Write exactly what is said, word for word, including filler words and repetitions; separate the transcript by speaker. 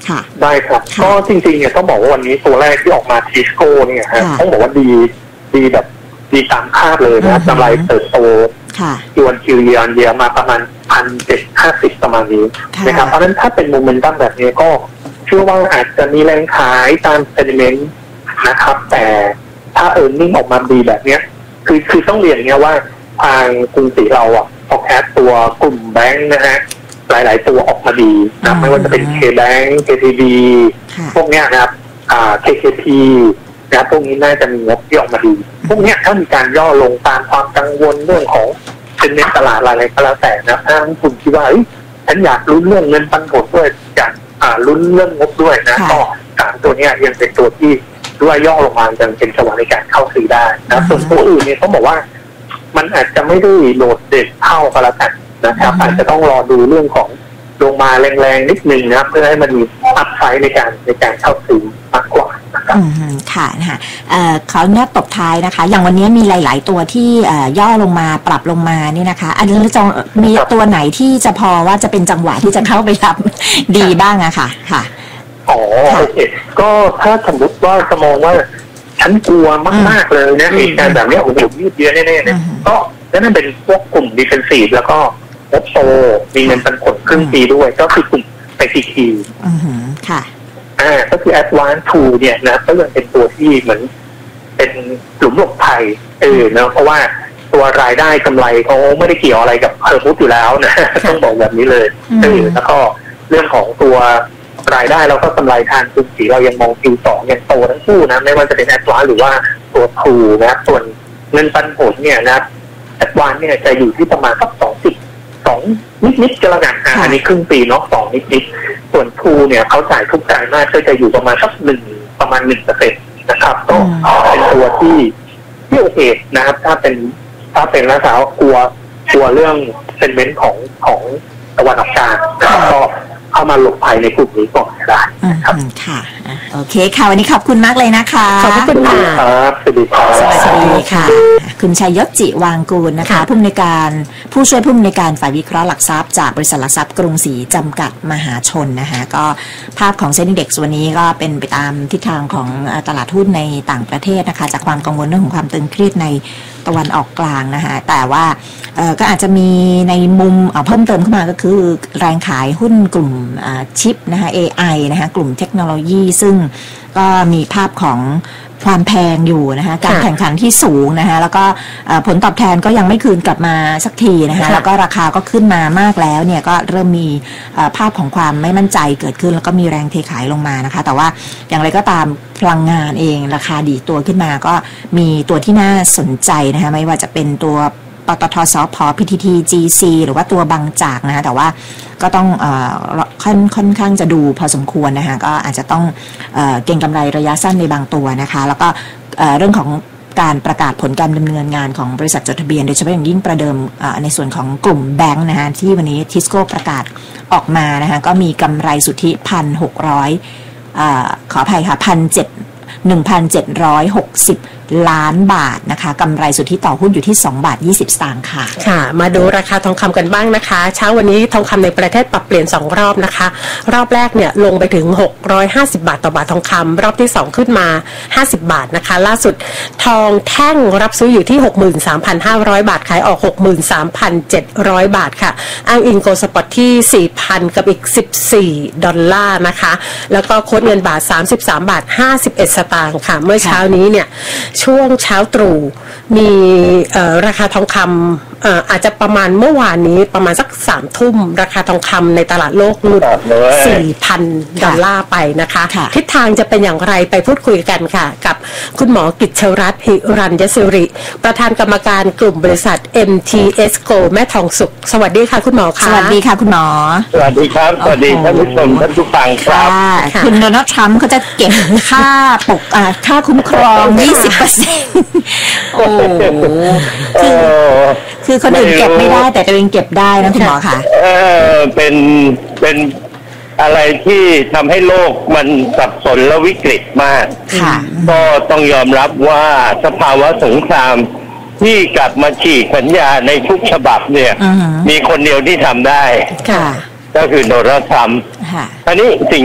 Speaker 1: ได้ครับก็จริงๆเนี่ยต้องบอกว่าวันนี้ตัวแรกที่ออกมาทิสโก้เนี่ยฮะต้องบอกว่าดีดีแบบดีตามคาดเลยนะกำไรเติบโตคิววันคิวเยียร์เยียมาประมาณพันเจ็ดห้าสิบประมาณนี้นะครับเพราะฉะนั้นถ้าเป็นโมเมนตัมแบบนี้ก็เชื่อว่าอาจจะมีแรงขายตามเซนติเมนต์นะครับแต่ถ้าเออร์เน็งออกมาดีแบบเนี้ยคือคือต้องเรียนเนี้ยว่าทางกรุงศรีเราอ่ะออกแอดตัวกลุ่มแบงค์นะฮะหลายๆตัวออกมาดีนะไม่ว่าจะเป็น K-Bank เค ที บี พวกเนี้ยนะครับอ่า เค เค พี นะพวกนี้น่าจะมีงบที่ออกมาดีพวกเนี้ยถ้ามีการย่อลงตามความกังวลเรื่องของเซนเมนต์ตลาดอะไรก็แล้วแต่นะถ้าคุณคิดว่าฉันอยากลุ้นเรื่องเงินปันผลด้วยอยากอ่าลุ้นเรื่องงบด้วยนะก็สามตัวเนี้ยยังเป็นตัวที่ด้วยย่อลงมายังเป็นจังหวะในการเข้าซื้อได้นะส่วนตัวอื่นเนี่ยต้องบอกว่ามันอาจจะไม่ได้โดดเด่นเท่ากันแล้วกันนะครับอาจจะต้องรอดูเรื่องของลงมาแรงๆนิดนึงนะเพื่อให้มันมีอัพไซด์ในการในการเข้าซื้อมากกว่านะครับ
Speaker 2: ค่ะนะคะขออนุญาตตบท้ายนะคะอย่างวันนี้มีหลายๆตัวที่ย่อลงมาปรับลงมานี่นะคะอันนี้จะมีตัวไหนที่จะพอว่าจะเป็นจังหวะที่จะเข้าไปรับดีบ้างอะค่ะค่ะ
Speaker 1: อ๋อโอเคก็ถ้าสมมติว่าจะมองว่าฉันกลัวมากๆเลยนะเหตุการณ์แบบนี้โอ้โหยืดเยื้อแน่ๆเนี่ยก็นั่นเป็นพวกกลุ่มดิเฟนซีฟแล้วก็งบโตมีเงินปันผลครึ่งปีด้วยก็คือกลุ่ม ไอ ซี ที
Speaker 2: อือหือค่ะ
Speaker 1: อ่าก็คือ Advanced ทู เนี่ยนะก็ยังเป็นตัวที่เหมือนเป็นหลุมหลบภัยเออเนาะเพราะว่าตัวรายได้กำไรเขาไม่ได้เกี่ยวอะไรกับเฮอร์พุทอยู่แล้วนะต้องบอกแบบนี้เลยเออแล้วก็เรื่องของตัวรายได้เราก็กำไรทางกลุ่มสีเรายังมอง คิว สอง ยังโตทั้งคู่นะไม่ว่าจะเป็น Advanced หรือว่าตัว ทู นะส่วนเงินปันผลเนี่ยนะแอดวานเนี่ยจะอยู่ที่ประมาณสักสองสิบสองนิดๆก็แล้วกันอันนี้ครึ่งปีเนาะสองนิดๆส่วนทูเนี่ยเขาจ่ายทุกไตรมาสก็จะอยู่ประมาณสักหนึ่งประมาณหนึ่งเปอร์เซ็นต์นะครับก็เป็นตัวที่ที่โอเคนะครับถ้าเป็นถ้าเป็นลักษณะกลัวกลัวเรื่องเซนเมนต์ของของตะวันออกกลางก็เข้ามาหลบภัยในกลุ่มนี้ก่อนได้ครับ
Speaker 2: ค่ะโอเคค่ะวันนี้ขอบคุณมากเลยนะคะ
Speaker 1: ขอบคุณครับสวัสดีครับ
Speaker 2: สวัสดีค่ะคุณชัยยศจิวางกูลนะคะผู้อำนวยการผู้ช่วยผู้อำนวยการฝ่ายวิเคราะห์หลักทรัพย์จากบริษัทหลักทรัพย์กรุงศรีจำกัดมหาชนนะคะก็ภาพของเซ็นดี เด็กซ์วันนี้ก็เป็นไปตามทิศทางของตลาดหุ้นในต่างประเทศนะคะจากความกังวลเรื่องของความตึงเครียดในตะวันออกกลางนะคะแต่ว่าก็อาจจะมีในมุมเพิ่มเติมเข้ามาก็คือแรงขายหุ้นกลุ่มชิปนะคะ เอ ไอ นะคะกลุ่มเทคโนโลยีซึ่งก็มีภาพของความแพงอยู่นะคะการแข่งขันที่สูงนะคะแล้วก็ผลตอบแทนก็ยังไม่คืนกลับมาสักทีนะคะแล้วก็ราคาก็ขึ้นมามากแล้วเนี่ยก็เริ่มมีภาพของความไม่มั่นใจเกิดขึ้นแล้วก็มีแรงเทขายลงมานะคะแต่ว่าอย่างไรก็ตามพลังงานเองราคาดีตัวขึ้นมาก็มีตัวที่น่าสนใจนะคะไม่ว่าจะเป็นตัวปตท.สผ.พี ที ที จี ซี หรือว่าตัวบางจากนะคะแต่ว่าก็ต้องเอ่อค่อนค่อนข้างจะดูพอสมควรนะคะก็อาจจะต้องเอ่อเก็งกำไรระยะสั้นในบางตัวนะคะแล้วก็เอ่อเรื่องของการประกาศผลการดำเนินงานของบริษัทจดทะเบียนโดยเฉพาะอย่างยิ่งประเดิมในส่วนของกลุ่มแบงค์นะคะที่วันนี้ทิสโก้ประกาศออกมานะคะก็มีกำไรสุทธิ หนึ่งพันหกร้อย เอ่อขออภัยค่ะ หนึ่งพันเจ็ดร้อยหกสิบ ล้านบาทนะคะกำไรสุทธิต่อหุ้นอยู่ที่สองบาทยี่สิบสตางค์ค่ะ
Speaker 3: ค่ะมาดูราคาทองคำกันบ้างนะคะเช้าวันนี้ทองคำในประเทศปรับเปลี่ยนสองรอบนะคะรอบแรกเนี่ยลงไปถึงหกร้อยห้าสิบบาทต่อบาททองคำรอบที่สองขึ้นมาห้าสิบบาทนะคะล่าสุดทองแท่งรับซื้ออยู่ที่ หกหมื่นสามพันห้าร้อย บาทขายออก หกหมื่นสามพันเจ็ดร้อย บาทค่ะอ้างอิงโกลด์สปอตที่ สี่พัน กับอีกสิบสี่ดอลลาร์นะคะแล้วก็โค้ดเงินบาทสามสิบสามบาทห้าสิบเอ็ดสตางค์ค่ะเมื่อเช้านี้เนี่ยช่วงเช้าตรู่มีราคาทองคำอาจจะประมาณเมื่อวานนี้ประมาณสักสามทุ่มราคาทองคำในตลาดโลกหลุด สี่พัน ดอลลาร์ไปนะคะทิศทางจะเป็นอย่างไรไปพูดคุยกันค่ะกับคุณหมอกิจชรัตน์หิรัญยศิริประธานกรรมการกลุ่มบริษัท เอ็ม ที เอส Go แม่ทองสุขสวัสดีค่ะคุณหมอค่ะ
Speaker 2: สวัสดีค่ะคุณหมอ
Speaker 4: สวัสดีครับสวัสดีท่านผู้ชมท่านผู้ฟังครับ
Speaker 2: คุณโดนัลด์ทรัมป์เขาจะเก็บค่าปกค่าคุ้มครอง ยี่สิบเปอร์เซ็นต์ โอ้คือคือคนอื่นเก็บไม่ได้แต่ตัวเองเก็บได้นะคุณหมอค่ะ
Speaker 4: เออเป็นเป็นอะไรที่ทำให้โลกมันสับสนและวิกฤตมากก็ต้องยอมรับว่าสภาวะสงครามที่กลับมาฉีกสัญญาในทุกฉบับเนี่ยมีคนเดียวที่ทำได้ก็คือโดนัลด์ทรัมป์อันนี้สิ่ง